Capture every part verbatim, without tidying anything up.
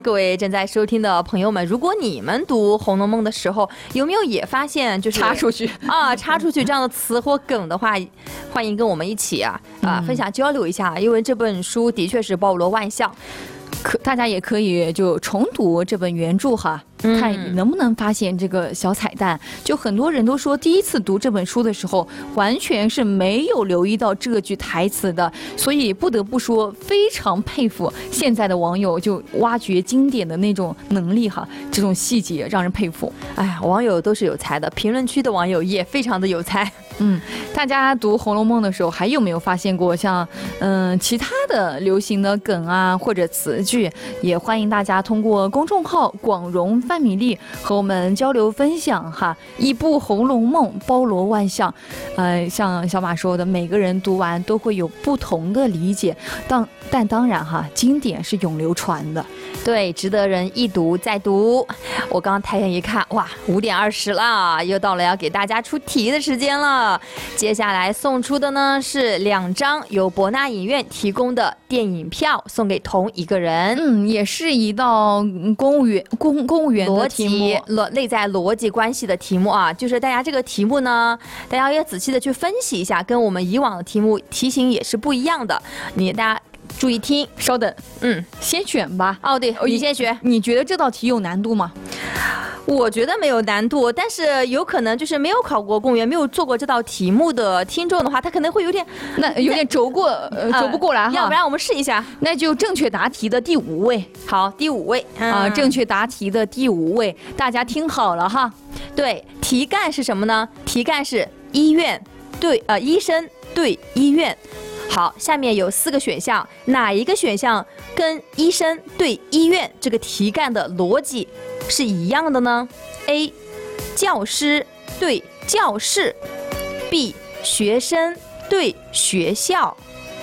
各位正在收听的朋友们，如果你们读《红楼梦》的时候，有没有也发现就是插出去啊，插出去这样的词或梗的话，欢迎跟我们一起啊啊、呃、分享交流一下，因为这本书的确是包罗万象。 可大家也可以就重读这本原著哈，看能不能发现这个小彩蛋。就很多人都说第一次读这本书的时候，完全是没有留意到这句台词的，所以不得不说非常佩服现在的网友就挖掘经典的那种能力哈，这种细节让人佩服。 哎呀，网友都是有才的，评论区的网友也非常的有才。 嗯，大家读《红楼梦》的时候，还有没有发现过像嗯其他的流行的梗啊或者词句？也欢迎大家通过公众号“广荣范米粒”和我们交流分享哈。一部《红楼梦》包罗万象，呃，像小马说的，每个人读完都会有不同的理解，但但当然哈，经典是永流传的。 对，值得人一读再读。我刚刚抬眼一看，哇，五点二十了，又到了要给大家出题的时间了。接下来送出的呢是两张由博纳影院提供的电影票，送给同一个人。 嗯，也是一道公务员公公务员的题目， 逻内在逻辑关系的题目啊，就是大家这个题目呢，大家要仔细的去分析一下，跟我们以往的题目题型也是不一样的。你大家注意听， 稍等， 嗯， 先选吧。 哦，对，你先选。 你觉得这道题有难度吗？ 我觉得没有难度，但是有可能就是没有考过公务员、没有做过这道题目的听众的话，他可能会有点那有点轴过呃轴不过来哈。 要不然我们试一下， 那就正确答题的第五位。 好，第五位啊、嗯，正确答题的第五位，大家听好了哈。 对，题干是什么呢？题干是医院对呃医生对医院。好，下面有四个选项，哪一个选项跟医生对医院这个题干的逻辑是一样的呢？ A. 教师对教室， B. 学生对学校，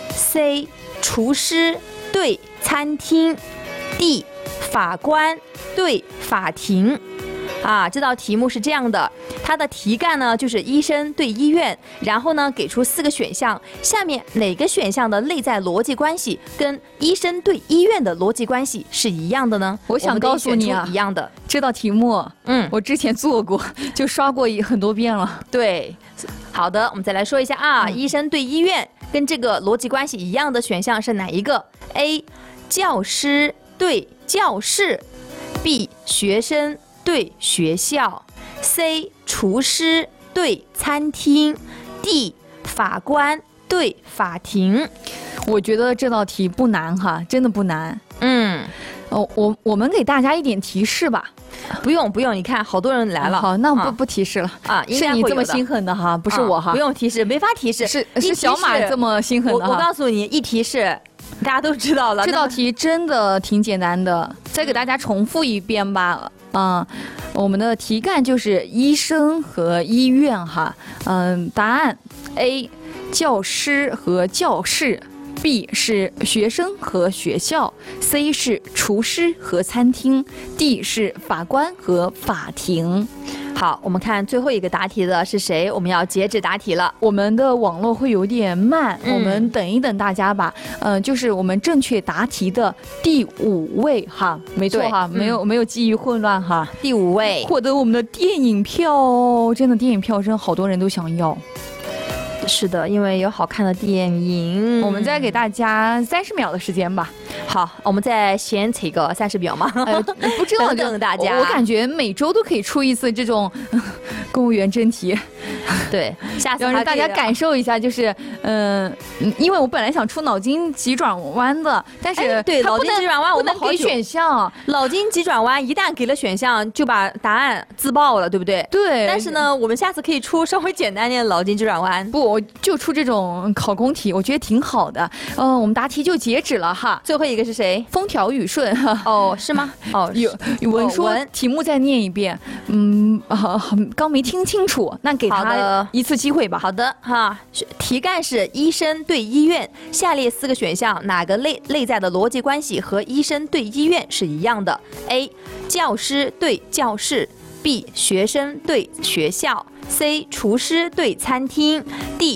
C. 厨师对餐厅， D. 法官对法庭。啊，这道题目是这样的，它的题干呢就是医生对医院，然后呢给出四个选项，下面哪个选项的内在逻辑关系跟医生对医院的逻辑关系是一样的呢？ 我想告诉你啊， 一样的这道题目， 嗯， 我之前做过，就刷过很多遍了。 对，好的，我们再来说一下啊， 嗯、 医生对医院跟这个逻辑关系一样的选项是哪一个 ？A. 教师对教室， B. 学生对学校， C. 厨师对餐厅， D. 法官对法庭。 我觉得这道题不难哈，真的不难。 嗯， 哦，我我们给大家一点提示吧。 不用不用，你看好多人来了。 好，那不、 啊、 不提示了啊， 是你这么心狠的哈，不是我哈、 啊。不用提示，没法提示， 是是小马这么心狠的哈。 我我告诉你，一提示。大家都知道了， 这道题真的挺简单的，再给大家重复一遍吧。嗯，我们的题干就是医生和医院哈。嗯，答案 A 教师和教室， B 是学生和学校， C 是厨师和餐厅， D 是法官和法庭。 好，我们看最后一个答题的是谁？我们要截止答题了。 我们的网络会有点慢， 嗯、 我们等一等大家吧。嗯、呃，就是我们正确答题的第五位哈，没错哈，没有、嗯、没有记忆混乱哈。 第五位获得我们的电影票，真的电影票真好多人都想要。 是的，因为有好看的电影。 我们再给大家三十秒的时间吧。 好，我们再先扯个三十秒嘛。 呃、不知道等等大家， 我感觉每周都可以出一次这种公务员真题。 对，下次让大家感受一下，就是嗯、呃，因为我本来想出脑筋急转弯的，但是、 哎、对脑筋急转弯我们给选项， 脑筋急转弯一旦给了选项，就把答案自爆了，对不对？ 对。 但是呢，我们下次可以出稍微简单点的脑筋急转弯。 不，我就出这种考公题，我觉得挺好的。嗯、呃，我们答题就截止了哈。 最后一个是谁？ 风调雨顺。 哦，是吗？哦， 有语文说、哦、题目再念一遍。嗯，啊，刚没听清楚，那给他一次机会吧。 好的哈，题干是医生对医院，下列四个选项哪个内内在的逻辑关系和医生对医院是一样的 ？A. 教师对教室， B. 学生对学校， C. 厨师对餐厅， D.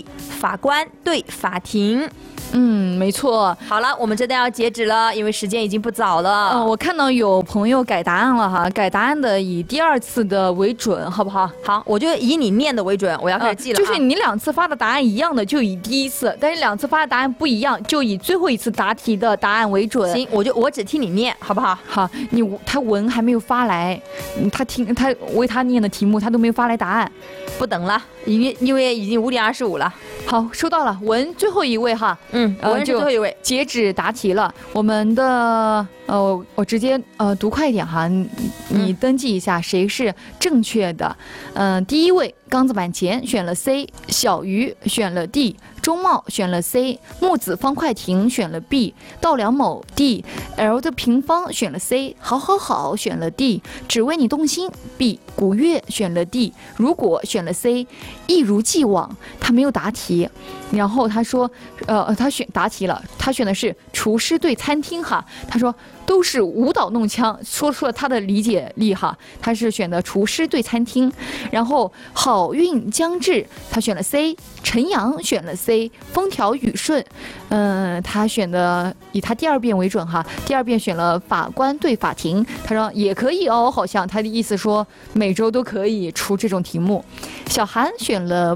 法官对法庭。 嗯，没错。 好了，我们真的要截止了，因为时间已经不早了。 嗯、呃，我看到有朋友改答案了哈，改答案的以第二次的为准，好不好？ 好，我就以你念的为准，我要开始记了、啊呃。就是你两次发的答案一样的，就以第一次；但是两次发的答案不一样，就以最后一次答题的答案为准。 行，我就我只听你念，好不好？ 好，你他文还没有发来，他听他为他念的题目，他都没有发来答案， 不等了，因为因为已经五点二十五了。 好，收到了，文最后一位哈， 嗯，文是最后一位， 截止答题了。我们的呃，我直接呃读快一点哈，你你登记一下谁是正确的。嗯、呃，第一位刚子板前选了 C， 小鱼选了 D， 钟茂选了 C， 木子方块亭选了 B， 稻梁某 D，L 的平方选了 C， 好好好选了 D， 只为你动心 B， 古月选了 D， 如果选了 C， 一如既往，他没有答题。然后他说，呃，他选答题了，他选的是厨师对餐厅哈，他说都是舞蹈弄枪，说出了他的理解力哈，他是选的厨师对餐厅。然后好运将至，他选了 C， 陈阳选了 C， 风调雨顺，嗯、呃，他选的以他第二遍为准哈，第二遍选了法官对法庭，他说也可以哦，好像他的意思说每周都可以出这种题目。小韩选了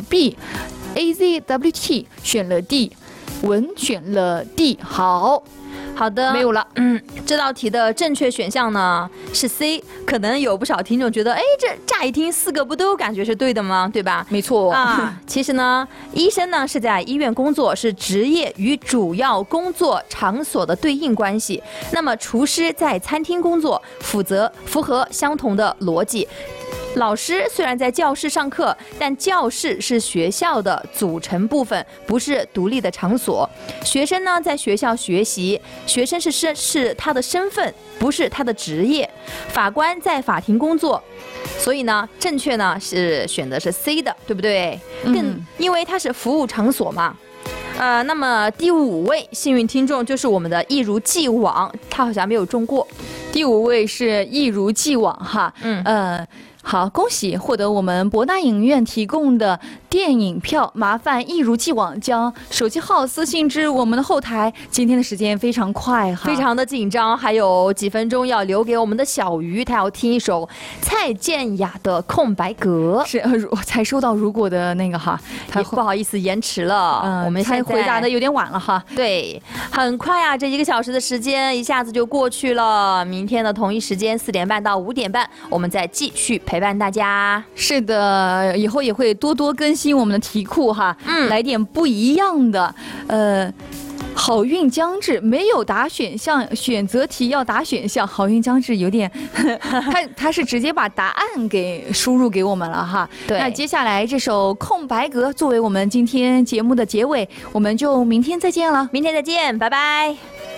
B。A Z W T 选了 D， 文选了 D， 好， 好的， 没有了。 嗯，这道题的正确选项呢是 C， 可能有不少听众觉得，哎，这乍一听四个不都感觉是对的吗？对吧？ 没错啊。其实呢，医生呢是在医院工作，是职业与主要工作场所的对应关系。那么厨师在餐厅工作，负责符合相同的逻辑。老师虽然在教室上课，但教室是学校的组成部分，不是独立的场所。学生呢在学校学习，学生是身是他的身份，不是他的职业。法官在法庭工作，所以呢，正确呢是选的是 C 的，对不对？更、嗯、因为它是服务场所嘛。呃，那么第五位幸运听众就是我们的一如既往，他好像没有中过。 第五位是一如既往哈，嗯呃。好，恭喜获得我们博纳影院提供的电影票，麻烦一如既往将手机号私信至我们的后台。今天的时间非常快哈， 非常的紧张，还有几分钟要留给我们的小鱼，他要听一首蔡健雅的《空白格》。 是，我才收到如果的那个哈， 他不好意思延迟了，嗯，我们才回答的有点晚了哈。 对，很快啊，这一个小时的时间一下子就过去了。明天的同一时间四点半到五点半，我们再继续陪。陪伴大家。 是的，以后也会多多更新我们的题库哈，嗯，来点不一样的。呃，好运将至，没有答选项，选择题要答选项，好运将至有点，他他是直接把答案给输入给我们了哈。 对， 那接下来这首空白格作为我们今天节目的结尾，我们就明天再见了， 明天再见，拜拜。